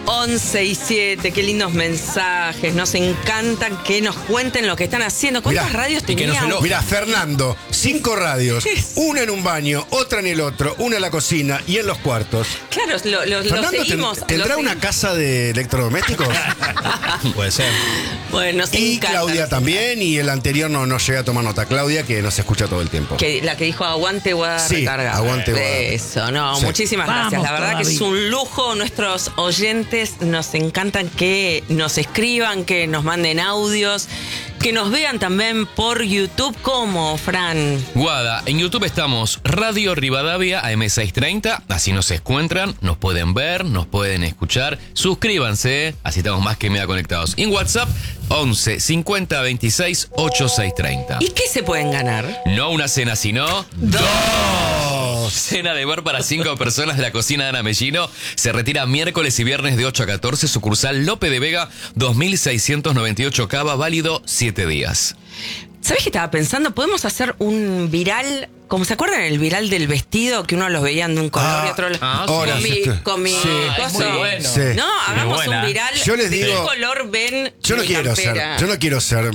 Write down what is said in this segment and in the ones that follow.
11 y 7, qué lindos mensajes. Nos encantan que nos cuenten lo que están haciendo. ¿Cuántas radios tenían? Mira, Fernando, 5 radios, una en un baño, otra en el otro, una en la cocina y en los cuartos. Claro, lo seguimos. ¿Tendrá una casa de electrodomésticos? Puede ser. Bueno, nos Y encanta. Claudia también, y el anterior no llega a tomar nota. Claudia, que nos escucha todo el tiempo. La que dijo aguante Guada Sí, recarga. aguante Guada. Eso, no, Sí. muchísimas gracias. Vamos La verdad todavía. que es un lujo. Nuestros oyentes nos encantan que nos escriban, que nos manden audios, que nos vean también por YouTube. ¿Cómo, Fran? Guada, en YouTube estamos Radio Rivadavia AM630, así nos encuentran, nos pueden ver, nos pueden escuchar. Suscríbanse, así estamos más que media conectados. Y en WhatsApp, 11 50 26 8630. ¿Y qué se pueden ganar? No una cena, sino ¡dos! Cena de bar para 5 personas de la cocina de Ana Mellino. Se retira miércoles y viernes de 8 a 14, sucursal Lope de Vega, 2698 Cava, válido 7 días. ¿Sabés qué estaba pensando? Podemos hacer un viral, como se acuerdan el viral del vestido, que uno los veía de un color y otro ahora con mi sí, coso. muy bueno. Sí. No, hagamos buena. un viral. Yo les ¿De digo- qué color ven Yo no mi quiero campera? ser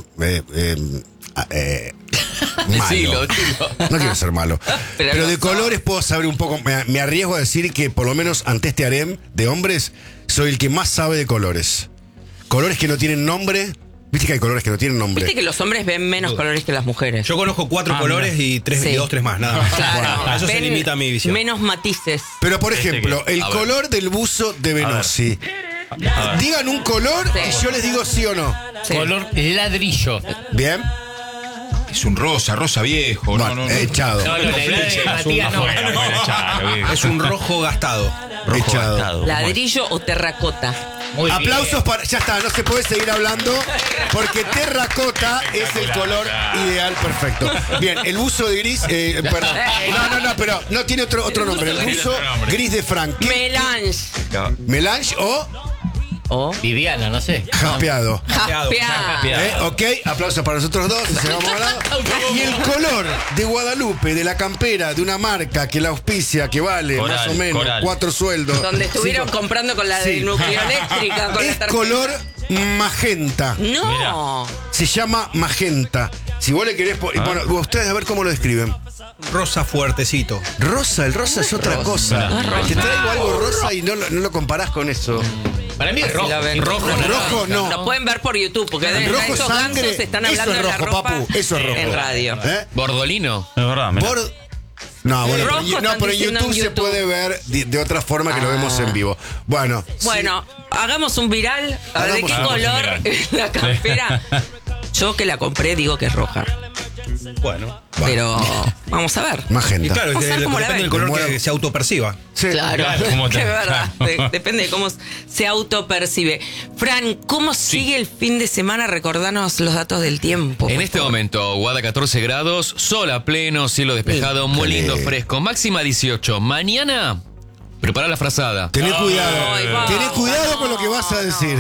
malo. Dilo. No quiero ser malo. Pero Pero lo de sos. colores puedo saber un poco. Me arriesgo a decir que por lo menos ante este harem de hombres, soy el que más sabe de colores. Colores que no tienen nombre. Viste que hay colores que no tienen nombre. Viste que los hombres ven menos colores que las mujeres. Yo conozco 4 colores y 3 Sí. y 2, 3 más, nada más. Claro, A eso se ven limita mi visión. menos matices. Pero por ejemplo, el A ver. color del buzo de Venossi. Digan un color Sí. y yo les digo sí o no. Sí. Color ladrillo. ¿Bien? Es un rosa viejo. Bueno, echado. No, la idea de Matías no. Es un rojo gastado. Echado. Ladrillo o terracota. Muy bien. Aplausos para. Ya está, no se puede seguir hablando. Porque terracota es el color ideal perfecto. Bien, el buzo de gris. Perdón. No, pero no tiene otro nombre. El buzo gris de Frank. Melange. Melange o O Viviana, no sé. jaspeado. jaspeado. Ok, aplausos para nosotros dos. Se vamos a hablar. Y el color de Guadalupe, de la campera, de una marca que la auspicia, que vale Coral, más o menos Coral. 4 sueldos. Donde estuvieron Cinco. comprando con la de Sí. nucleoeléctrica. Con Es la color magenta. No. Se llama magenta. Si vos le querés... Bueno, ustedes a ver cómo lo describen. Rosa fuertecito. Rosa, el rosa es otra cosa. No es rosa. Te traigo algo rosa y no lo comparás con eso. Para mí es rojo. la ven. Rojo, Rojo no. Lo pueden ver por YouTube, porque El de rojo esos sangre, gansos están eso hablando es de la rojo, ropa papu, eso es rojo. en radio. ¿Eh? Bordolino. Es verdad, mirá. No, bueno, Rojo pero, están pero en diciendo YouTube en se YouTube. puede ver de otra forma que lo vemos en vivo. Bueno, Bueno, hagamos un viral. A ver, ¿de qué Hagamos un color viral. la campera? Yo que la compré digo que es roja. Bueno. Pero vamos a ver. Y magenta. claro, Vamos a ver cómo la depende ven. del color Me muero. que se autoperciba. Sí. Claro, ¿cómo que te- es verdad. Depende de cómo se autopercibe. Fran, ¿cómo sigue el fin de semana? Recordanos los datos del tiempo. En por este favor. momento, Guada 14 grados, sol a pleno, cielo despejado, muy lindo, fresco, máxima 18. Mañana, prepara la frazada. Tené cuidado. Ay, vamos, Tené cuidado con lo que no, vas a no. decir.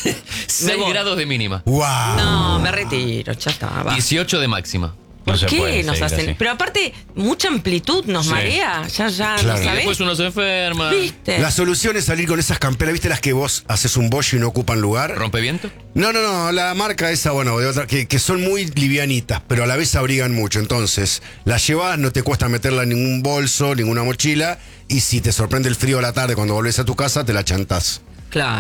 6 voy. grados de mínima, Wow. No, me retiro, ya está. va. 18 de máxima. No se ¿Qué puede nos seguir hacen? así. Pero aparte, mucha amplitud nos marea. Ya, Claro. ¿no Y sabés? después uno se enferma. ¿Viste? La solución es salir con esas camperas, ¿viste las que vos haces un bollo y no ocupan lugar? ¿Rompeviento? No, la marca esa, bueno, de otra, que son muy livianitas, pero a la vez abrigan mucho. Entonces, las llevas, no te cuesta meterla en ningún bolso, ninguna mochila, y si te sorprende el frío a la tarde cuando volvés a tu casa, te la chantás. Claro.